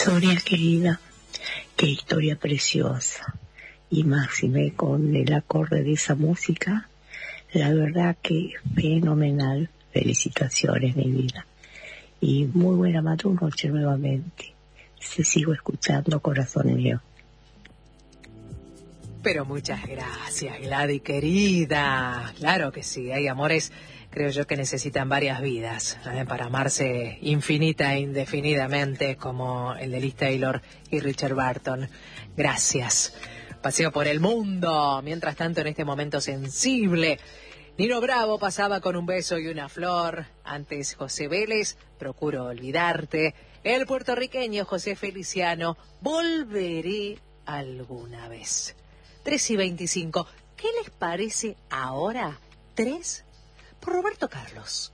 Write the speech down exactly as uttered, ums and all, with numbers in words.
Sonia querida, qué historia preciosa. Y máxime con el acorde de esa música, la verdad que fenomenal. Felicitaciones, mi vida. Y muy buena noche nuevamente. Se sigo escuchando, corazón mío. Pero muchas gracias, Gladys querida. Claro que sí, hay amores, creo yo, que necesitan varias vidas, ¿eh? Para amarse infinita e indefinidamente, como el de Liz Taylor y Richard Burton. Gracias. Paseo por el mundo. Mientras tanto, en este momento sensible, Nino Bravo pasaba con un beso y una flor. Antes José Vélez, Procuro olvidarte. El puertorriqueño José Feliciano, Volveré alguna vez. tres y veinticinco. ¿Qué les parece ahora? Tres por Roberto Carlos.